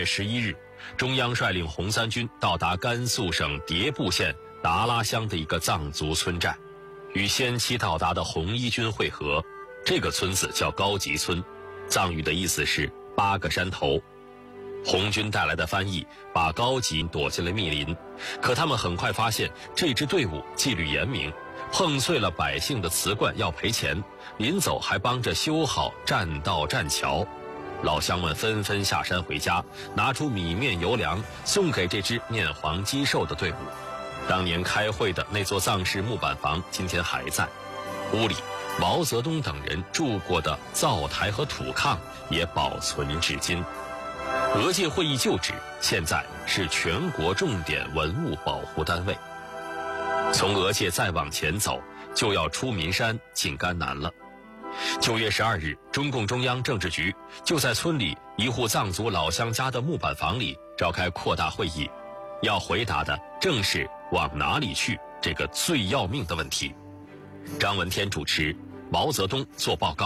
月11日，中央率领红三军到达甘肃省迭部县达拉乡的一个藏族村寨，与先期到达的红一军会合。这个村子叫高集村，藏语的意思是8个山头。红军带来的翻译把高集躲进了密林，可他们很快发现这支队伍纪律严明，碰碎了百姓的瓷罐要赔钱，临走还帮着修好栈道栈桥。老乡们纷纷下山回家，拿出米面油粮送给这支面黄肌瘦的队伍。当年开会的那座藏式木板房今天还在，屋里毛泽东等人住过的灶台和土炕也保存至今。俄界会议旧址现在是全国重点文物保护单位。从俄界再往前走，就要出岷山进甘南了。9月12日，中共中央政治局就在村里一户藏族老乡家的木板房里召开扩大会议，要回答的正是往哪里去这个最要命的问题。张闻天主持，毛泽东做报告。